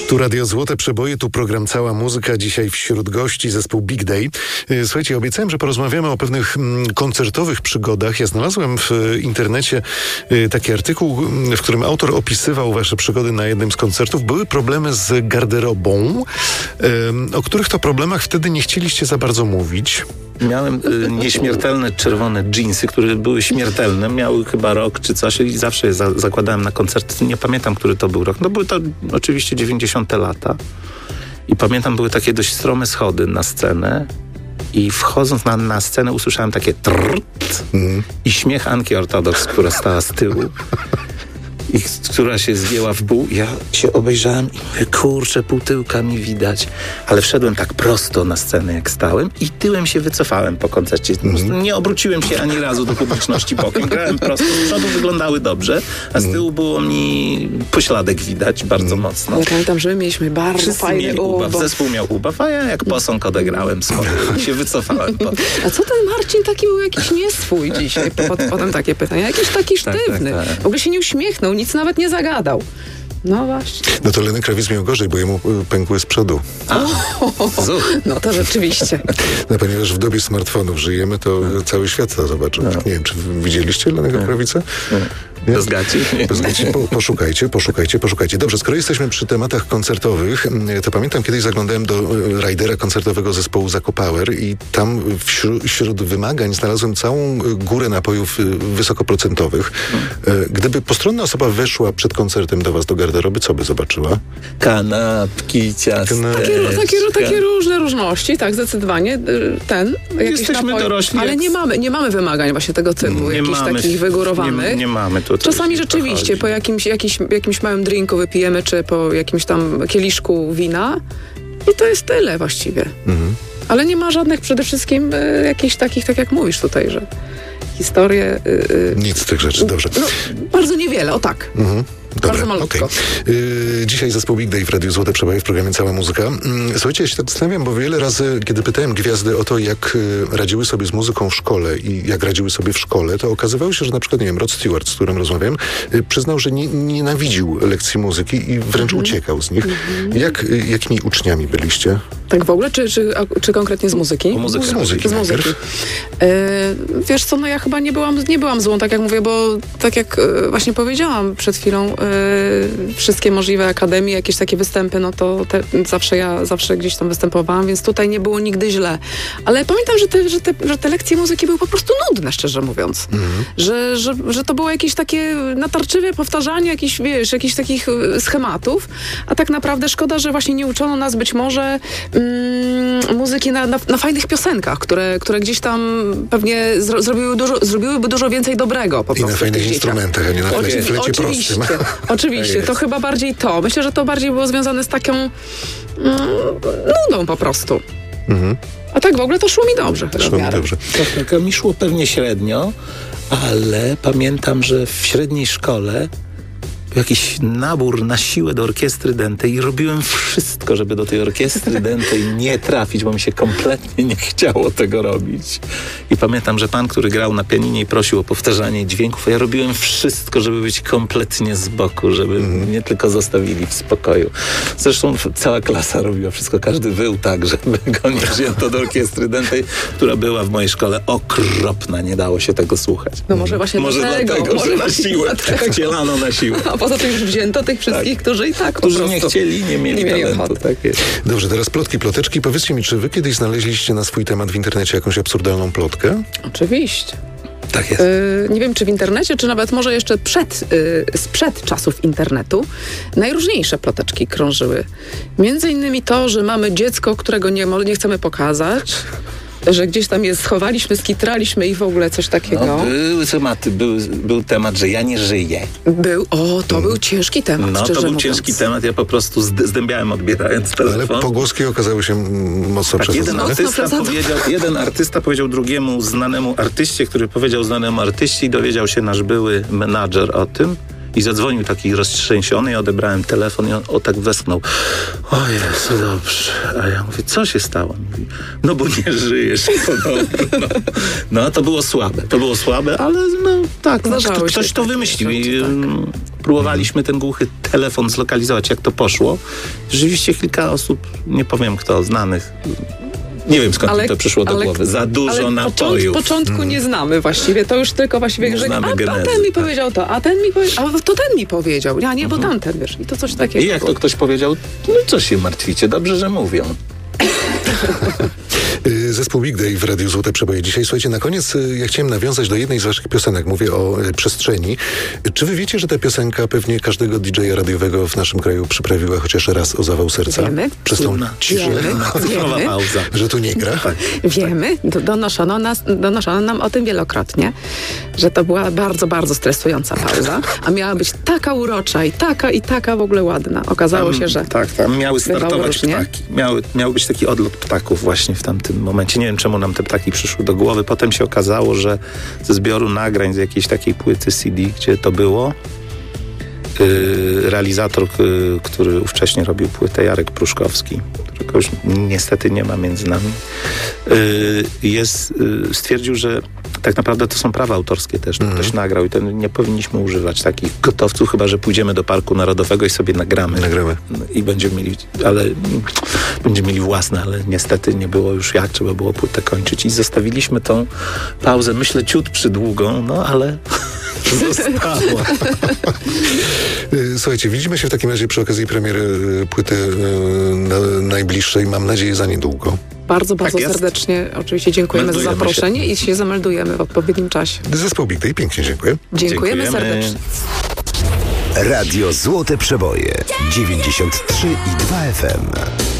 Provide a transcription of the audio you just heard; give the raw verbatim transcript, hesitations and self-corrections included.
Tu Radio Złote Przeboje, tu program Cała Muzyka. Dzisiaj wśród gości zespół Big Day. Słuchajcie, obiecałem, że porozmawiamy o pewnych koncertowych przygodach. Ja znalazłem w internecie taki artykuł, w którym autor opisywał wasze przygody na jednym z koncertów. Były problemy z garderobą, o których to problemach wtedy nie chcieliście za bardzo mówić. Miałem y, nieśmiertelne czerwone dżinsy, które były śmiertelne. Miały chyba rok czy coś i zawsze je za, zakładałem na koncert. Nie pamiętam, który to był rok. No były to oczywiście dziewięćdziesiąte lata. I pamiętam, były takie dość strome schody na scenę. I wchodząc na, na scenę usłyszałem takie trrrt mm. i śmiech Anki Ortodoks, która stała z tyłu. I która się zgięła w pół. Ja się obejrzałem i mówię, kurczę, pół tyłka mi widać. Ale wszedłem tak prosto na scenę, jak stałem i tyłem się wycofałem po koncercie. Mm. Nie obróciłem się ani razu do publiczności bokiem. Grałem prosto, z przodu wyglądały dobrze, a z tyłu było mi pośladek widać bardzo mm. mocno. Ja pamiętam, że my mieliśmy bardzo Wszyscy fajny mieli ubaw. Zespół miał ubaw, a ja jak posąg odegrałem swoje i się wycofałem. Po... A co ten Marcin taki był jakiś nieswój dzisiaj? Potem takie pytania. Jakiś taki sztywny. Tak, tak, tak. W ogóle się nie uśmiechnął, nic nawet nie zagadał. No właśnie. No to Lenny Kravitz miał gorzej, bo jemu pękły z przodu. A, no to rzeczywiście. No, ponieważ w dobie smartfonów żyjemy, to no. cały świat to zobaczył. No. Nie wiem, czy widzieliście Lennego Kravitza? Nie? Bez gaci. Bez gaci. Po, poszukajcie, poszukajcie, poszukajcie. Dobrze, skoro jesteśmy przy tematach koncertowych, to pamiętam, kiedyś zaglądałem do rajdera koncertowego zespołu Zakopower i tam wśród, wśród wymagań znalazłem całą górę napojów wysokoprocentowych. Gdyby postronna osoba weszła przed koncertem do was do garderoby, co by zobaczyła? Kanapki, ciasteczka. Takie, takie, takie różne różności, tak, zdecydowanie. Ten, Jesteśmy napoj, dorośli. Ale nie mamy, nie mamy wymagań właśnie tego typu, nie jakichś mamy, takich wygórowanych. Nie, nie mamy. To Czasami rzeczywiście po jakimś, jakimś, jakimś małym drinku wypijemy, czy po jakimś tam kieliszku wina i to jest tyle właściwie. Mhm. Ale nie ma żadnych przede wszystkim y, jakichś takich, tak jak mówisz tutaj, że historie... Y, y, Nic z tych rzeczy, dobrze. No, bardzo niewiele, o tak. Mhm. Dobra, okej. Okay. Yy, dzisiaj zespół Big Day w Radiu Złote Przeboje w programie Cała Muzyka. Yy, słuchajcie, ja się tak zastanawiam, bo wiele razy, kiedy pytałem gwiazdy o to, jak yy, radziły sobie z muzyką w szkole i jak radziły sobie w szkole, to okazywało się, że na przykład, nie wiem, Rod Stewart, z którym rozmawiałem, yy, przyznał, że nie, nienawidził lekcji muzyki i wręcz mm-hmm. uciekał z nich. Mm-hmm. Jak, yy, jakimi uczniami byliście? Tak w ogóle, czy, czy, a, czy konkretnie z muzyki? O muzykę. Z muzyki. Z muzyki. Yy, wiesz co, no ja chyba nie byłam, nie byłam złą, tak jak mówię, bo tak jak yy, właśnie powiedziałam przed chwilą, yy, wszystkie możliwe akademie, jakieś takie występy, no to te, zawsze ja zawsze gdzieś tam występowałam, więc tutaj nie było nigdy źle. Ale pamiętam, że te, że te, że te lekcje muzyki były po prostu nudne, szczerze mówiąc. Mm-hmm. Że, że, że to było jakieś takie natarczywe powtarzanie jakichś, wiesz, jakichś takich schematów, a tak naprawdę szkoda, że właśnie nie uczono nas być może mm, muzyki na, na, na fajnych piosenkach, które, które gdzieś tam pewnie zro, zrobiły dużo, zrobiłyby dużo więcej dobrego po prostu. I na fajnych instrumentach, a nie na flecie, flecie oczywiście, prostym. Oczywiście, to chyba bardziej to. Myślę, że to bardziej było związane z taką mm, nudą po prostu. Mhm. A tak w ogóle to szło mi dobrze. Szło mi dobrze. Tak, tak, mi szło pewnie średnio, ale pamiętam, że w średniej szkole był jakiś nabór na siłę do orkiestry dętej i robiłem wszystko, żeby do tej orkiestry dętej nie trafić, bo mi się kompletnie nie chciało tego robić. I pamiętam, że pan, który grał na pianinie i prosił o powtarzanie dźwięków, a ja robiłem wszystko, żeby być kompletnie z boku, żeby mm. mnie tylko zostawili w spokoju. Zresztą cała klasa robiła wszystko, każdy wył tak, żeby go nie wzięto do orkiestry dętej, która była w mojej szkole okropna, nie dało się tego słuchać. No może właśnie może dlatego. dlatego, może że na siłę, wcielano na siłę. A poza tym już wzięto tych wszystkich, tak. którzy i tak Którzy nie chcieli, nie mieli, nie mieli talentu. Tak jest. Dobrze, teraz plotki, ploteczki. Powiedzcie mi, czy wy kiedyś znaleźliście na swój temat w internecie jakąś absurdalną plotkę? Oczywiście. Tak jest. Yy, nie wiem, czy w internecie, czy nawet może jeszcze przed, yy, sprzed czasów internetu najróżniejsze ploteczki krążyły. Między innymi to, że mamy dziecko, którego nie, nie chcemy pokazać, że gdzieś tam je schowaliśmy, skitraliśmy i w ogóle coś takiego. No, były tematy, był, był temat, że ja nie żyję. Był, o, to hmm. był ciężki temat, No, to był mówiąc. ciężki temat, ja po prostu zdębiałem odbierając telefon. Ale pogłoski okazały się mocno tak, jeden artysta, mocno powiedział, jeden artysta powiedział drugiemu znanemu artyście, który powiedział znanemu artyście i dowiedział się nasz były menadżer o tym. I zadzwonił taki roztrzęsiony, ja odebrałem telefon i on o tak westchnął. O Jezu, dobrze. A ja mówię, co się stało? Mówi, no bo nie żyjesz. No, no to było słabe. To było słabe, ale no tak, no, kto, ktoś to wymyślił. I, próbowaliśmy ten głuchy telefon zlokalizować, jak to poszło. Rzeczywiście kilka osób, nie powiem kto, znanych, nie wiem skąd Ale- mi to przyszło do ale- głowy. Za dużo Ale napojów. począt, początku nie znamy właściwie, to już tylko właściwie, Nie że znamy a, a genezy, ten mi tak. powiedział to, a ten mi powiedział, a to ten mi powiedział, ja nie, bo tamten, wiesz, i to coś takiego. I jak to ktoś powiedział, no co się martwicie, dobrze, że mówią. Y, Zespół Big Day w Radiu Złote Przeboje. Dzisiaj, słuchajcie, na koniec y, ja chciałem nawiązać do jednej z waszych piosenek. Mówię o y, przestrzeni. Y, Czy wy wiecie, że ta piosenka pewnie każdego didżeja radiowego w naszym kraju przyprawiła chociaż raz o zawał serca? Wiemy. Przez tą Trudna. ciszę, Wiemy. Chwilowa Wiemy. pauza. że tu nie gra? Tak. Wiemy, do, donoszono, nas, donoszono nam o tym wielokrotnie, że to była bardzo, bardzo stresująca pauza, a miała być taka urocza i taka i taka w ogóle ładna. Okazało się, że Tak, tam miały bywało startować różnie. ptaki. Miały, miał być taki odlot ptaków właśnie w tamtym momencie. Nie wiem, czemu nam te ptaki przyszły do głowy. Potem się okazało, że ze zbioru nagrań z jakiejś takiej płyty C D, gdzie to było, yy, realizator, yy, który wcześniej robił płytę, Jarek Pruszkowski, którego już niestety nie ma między nami, yy, jest, yy, stwierdził, że tak naprawdę to są prawa autorskie też. To ktoś nagrał i ten, nie powinniśmy używać takich gotowców, chyba że pójdziemy do Parku Narodowego i sobie nagramy. Nagramy. I będziemy mieli, ale będziemy mieli własne, ale niestety nie było już jak, trzeba było płytę kończyć. I zostawiliśmy tą pauzę, myślę, ciut przydługą, no ale zostało. Y, Słuchajcie, widzimy się w takim razie przy okazji premiery y, płyty y, na, najbliższej, mam nadzieję, za niedługo. bardzo, bardzo jest. serdecznie oczywiście dziękujemy Meldujemy za zaproszenie się. i się zameldujemy w odpowiednim czasie. Zespół Big Day, pięknie dziękuję. Dziękujemy, Dziękujemy. serdecznie. Radio Złote Przeboje dziewięćdziesiąt trzy i dwa F M.